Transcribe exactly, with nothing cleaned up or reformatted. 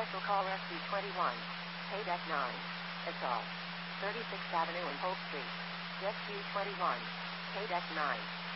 Special call S C twenty-one. Pay deck nine. Assault. thirty-sixth Avenue and Hope Street. S C twenty-one. Pay deck nine.